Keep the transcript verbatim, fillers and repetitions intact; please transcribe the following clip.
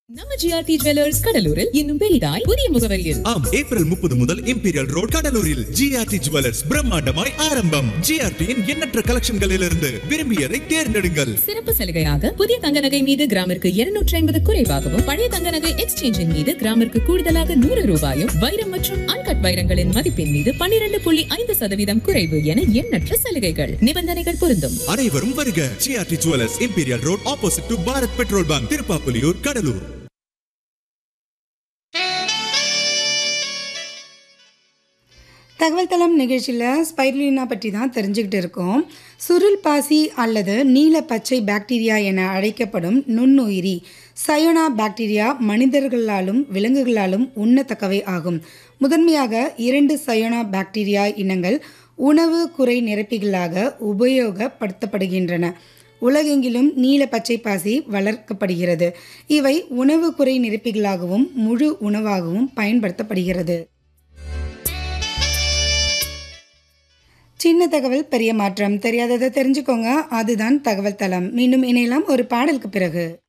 நம்ம GRT jewellers கடலூரில் இன்னும் பெரிதாய் புதிய முகவரியில் ஆம் ஏப்ரல் முப்பது முதல் இம்பீரியல் ரோட் கடலூரில் ஜிஆர்டி ஜுவல்லர்ஸ் பிரம்மாண்டமாய் ஆரம்பம். ஜிஆர்டியின் எண்ணற்ற கலெக்ஷன்களிலிருந்து விரும்பியதை தேர்ந்தெடுங்கள். சிறப்பு சலுகையாக புதிய தங்க நகை மீது கிராமிற்கு இருநூற்றி ஐம்பது குறைவாகவும், பழைய தங்க நகை எக்ஸ்சேஞ்சின் மீது கிராமிற்கு கூடுதலாக நூறு ரூபாயும், வைரம் மற்றும் அன்கட் வைரங்களின் மதிப்பின் மீது பன்னிரண்டு புள்ளி ஐந்து சதவீதம் குறைவு என எண்ணற்ற சலுகைகள். நிபந்தனைகள் பொருந்தும். அனைவரும் வருக. GRT jewellers imperial road opposite to Bharat petrol bunk, Tiruppapuliyur, Cuddalore. தகவல் தளம் நிகழ்ச்சியில் ஸ்பைருலினா பற்றி தான் தெரிஞ்சுக்கிட்டு இருக்கோம். சுருள் பாசி அல்லது நீல பச்சை பாக்டீரியா என அழைக்கப்படும் நுண்ணுயிரி சயோனா பாக்டீரியா மனிதர்களாலும் விலங்குகளாலும் உண்ணத்தக்கவை ஆகும். முதன்மையாக இரண்டு சயோனா பாக்டீரியா இனங்கள் உணவு குறை நிரப்பிகளாக உபயோகப்படுத்தப்படுகின்றன. உலகெங்கிலும் நீல பச்சை பாசி வளர்க்கப்படுகிறது. இவை உணவு குறை நிரப்பிகளாகவும் முழு உணவாகவும் பயன்படுத்தப்படுகிறது. சின்ன தகவல் பெரிய மாற்றம். தெரியாததை தெரிஞ்சுக்கோங்க. அதுதான் தகவல் தளம். மீண்டும் இணையலாம் ஒரு பாடலுக்கு பிறகு.